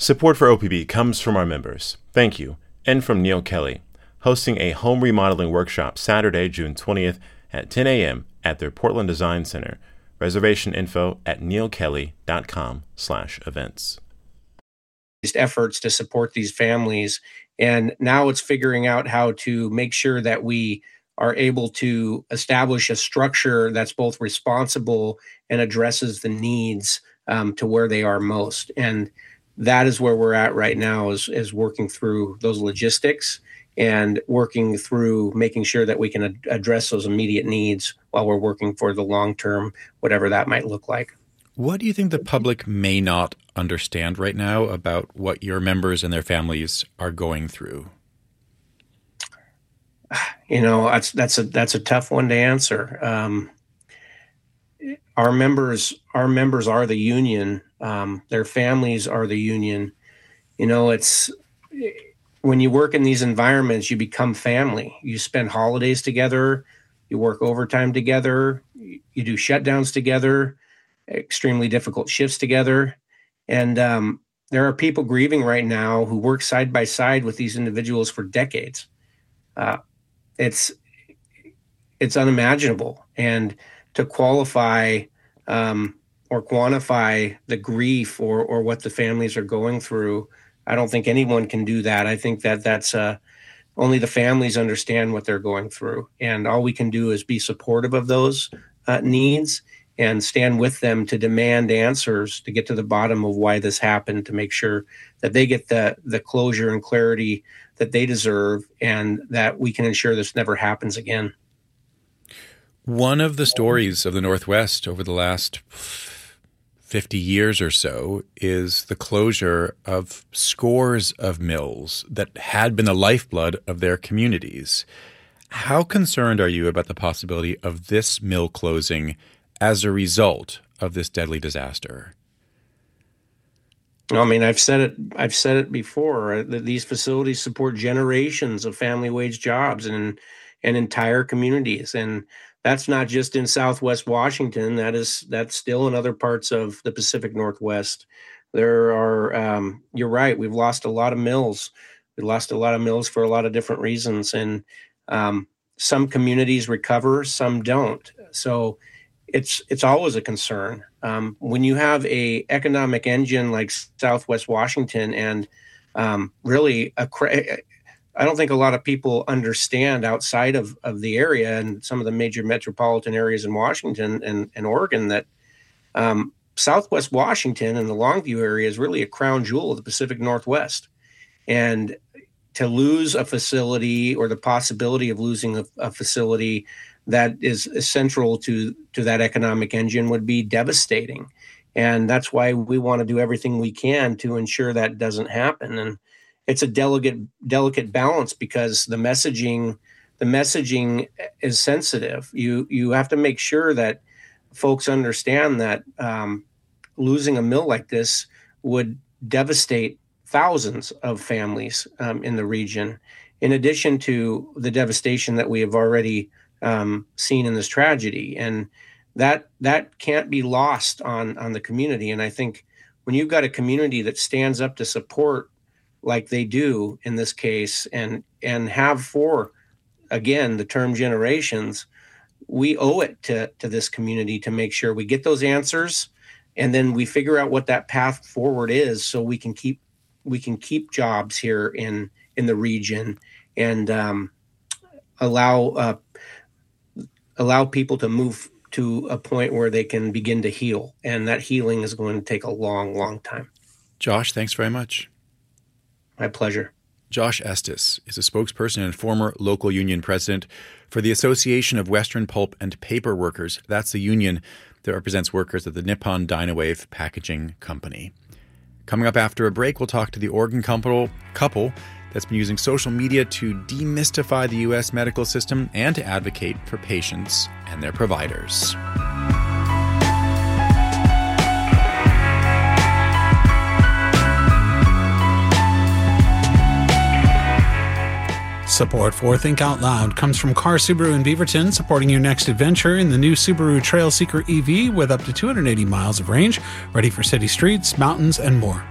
Support for OPB comes from our members. Thank you. And from Neil Kelly, hosting a home remodeling workshop Saturday, June 20th at 10 a.m. at their Portland Design Center. Reservation info at neilkelly.com/events. Efforts to support these families. And now it's figuring out how to make sure that we are able to establish a structure that's both responsible and addresses the needs to where they are most. And that is where we're at right now, is working through those logistics and working through making sure that we can address those immediate needs while we're working for the long term, whatever that might look like. What do you think the public may not understand right now about what your members and their families are going through? You know, that's a tough one to answer. Our members are the union. Their families are the union. You know, it's when you work in these environments, you become family. You spend holidays together. You work overtime together. You do shutdowns together. Extremely difficult shifts together. And there are people grieving right now who work side by side with these individuals for decades. It's unimaginable. And to qualify or quantify the grief or what the families are going through, I don't think anyone can do that. I think that's only the families understand what they're going through. And all we can do is be supportive of those needs and stand with them to demand answers to get to the bottom of why this happened, to make sure that they get the closure and clarity that they deserve and that we can ensure this never happens again. One of the stories of the Northwest over the last 50 years or so is the closure of scores of mills that had been the lifeblood of their communities. How concerned are you about the possibility of this mill closing as a result of this deadly disaster? I mean, I've said it before, that these facilities support generations of family wage jobs and entire communities. And that's not just in Southwest Washington. That's still in other parts of the Pacific Northwest. There are, you're right, we've lost a lot of mills. We lost a lot of mills for a lot of different reasons. And some communities recover, some don't. So it's always a concern. When you have a economic engine like Southwest Washington and really I don't think a lot of people understand outside of the area and some of the major metropolitan areas in Washington and Oregon that Southwest Washington and the Longview area is really a crown jewel of the Pacific Northwest. And to lose a facility or the possibility of losing a facility that is central to that economic engine would be devastating. And that's why we want to do everything we can to ensure that doesn't happen. And it's a delicate balance because the messaging is sensitive. You have to make sure that folks understand that losing a mill like this would devastate thousands of families in the region, in addition to the devastation that we have already seen in this tragedy. And that can't be lost on the community. And I think when you've got a community that stands up to support like they do in this case and have for, again, the term generations, we owe it to this community to make sure we get those answers and then we figure out what that path forward is so we can keep jobs here in the region and allow people to move to a point where they can begin to heal. And that healing is going to take a long, long time. Josh, thanks very much. My pleasure. Josh Estes is a spokesperson and former local union president for the Association of Western Pulp and Paper Workers. That's the union that represents workers at the Nippon Dynawave Packaging Company. Coming up after a break, we'll talk to the Oregon couple that's been using social media to demystify the U.S. medical system and to advocate for patients and their providers. Support for Think Out Loud comes from Car Subaru in Beaverton, supporting your next adventure in the new Subaru Trailseeker EV with up to 280 miles of range, ready for city streets, mountains, and more.